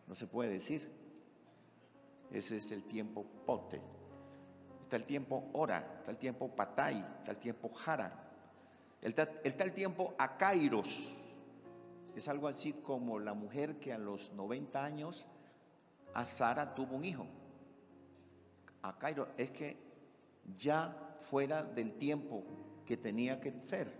No se puede decir. Ese es el tiempo pote. Está el tiempo hora, está el tiempo patay, está el tiempo jara. Está el tiempo akairos. Es algo así como la mujer que a los 90 años, a Sara tuvo un hijo. Akairos es que ya fuera del tiempo que tenía que ser.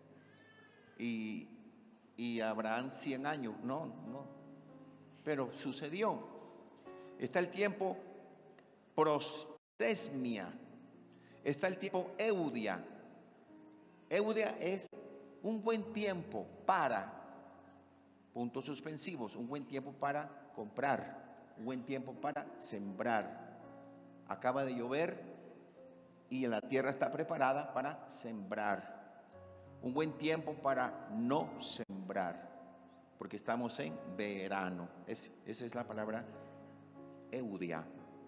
Y Abraham 100 años. No. Pero sucedió. Está el tiempo prostesmia. Está el tiempo eudia. Eudia es un buen tiempo para, puntos suspensivos, un buen tiempo para comprar, un buen tiempo para sembrar. Acaba de llover y la tierra está preparada para sembrar. Un buen tiempo para no sembrar, porque estamos en verano. Esa es la palabra eudia.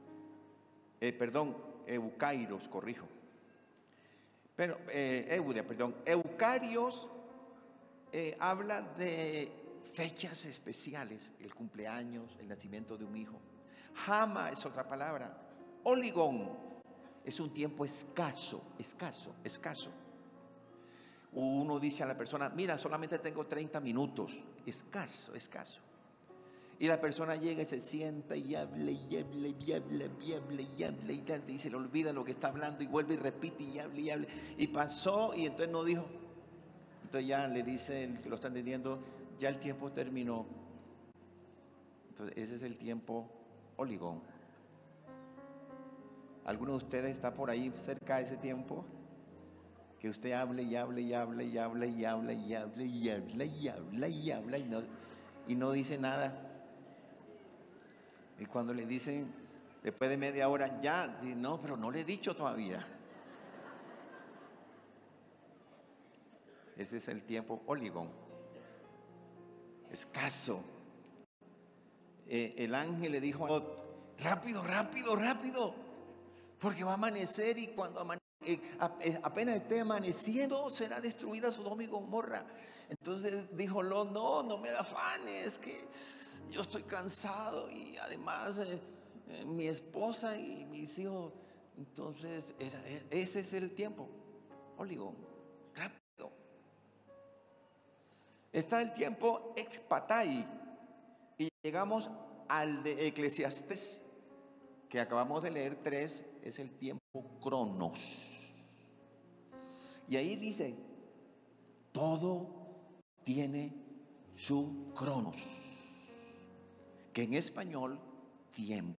Eucairos, corrijo. Pero eudia, perdón. Eucarios habla de fechas especiales, el cumpleaños, el nacimiento de un hijo. Jama es otra palabra. Oligón es un tiempo escaso. Uno dice a la persona, mira, solamente tengo 30 minutos. Escaso. Y la persona llega y se sienta y habla y se le olvida lo que está hablando y vuelve y repite y habla. Y pasó y entonces no dijo. Entonces ya le dice el que lo está entendiendo, ya el tiempo terminó. Entonces ese es el tiempo oligón. ¿Alguno de ustedes está por ahí cerca de ese tiempo? Que usted hable y no dice nada. Y cuando le dicen después de media hora, ya, no, pero no le he dicho todavía. Ese es el tiempo oligón. Escaso. El ángel le dijo a Lot, rápido, porque va a amanecer y cuando apenas esté amaneciendo será destruida Sodoma y Gomorra. Entonces dijo Lot, no me afanes, que yo estoy cansado y además mi esposa y mis hijos. Entonces ese es el tiempo oligón, rápido. Está el tiempo expatai y llegamos al de Eclesiastés que acabamos de leer 3, es el tiempo cronos. Y ahí dice, todo tiene su cronos, que en español, tiempo.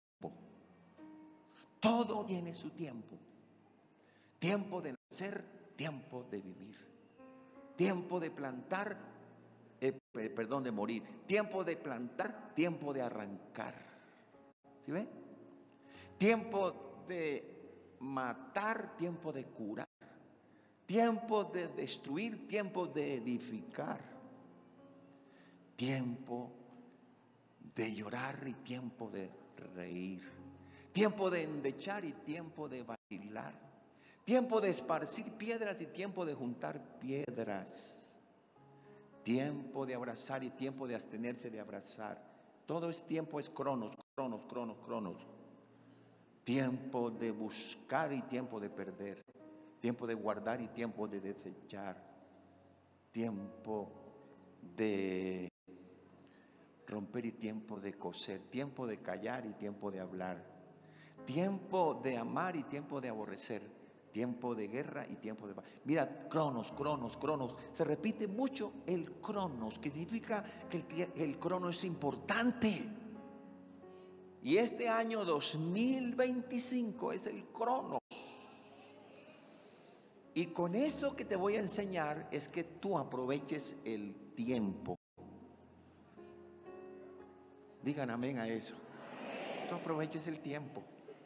Todo tiene su tiempo. Tiempo de nacer, tiempo de vivir. Tiempo de plantar, de morir. Tiempo de plantar, tiempo de arrancar. ¿Sí ven? Tiempo de matar, tiempo de curar. Tiempo de destruir, tiempo de edificar. Tiempo de llorar y tiempo de reír. Tiempo de endechar y tiempo de bailar. Tiempo de esparcir piedras y tiempo de juntar piedras. Tiempo de abrazar y tiempo de abstenerse de abrazar. Todo es tiempo, es cronos. Tiempo de buscar y tiempo de perder. Tiempo de guardar y tiempo de desechar. Tiempo de romper y tiempo de coser. Tiempo de callar y tiempo de hablar. Tiempo de amar y tiempo de aborrecer. Tiempo de guerra y tiempo de paz. Mira, cronos. Se repite mucho el cronos, que significa que el crono es importante. Y este año 2025 es el cronos. Y con esto que te voy a enseñar es que tú aproveches el tiempo. Digan amén a eso. Tú aproveches el tiempo.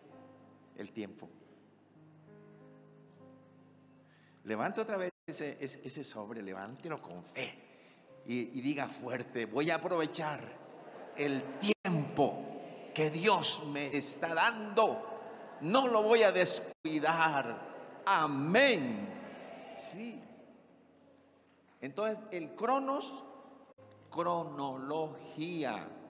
Levante otra vez ese sobre, levántelo con fe y diga fuerte, voy a aprovechar el tiempo que Dios me está dando. No lo voy a descuidar. Amén. Sí. Entonces el cronos, cronología.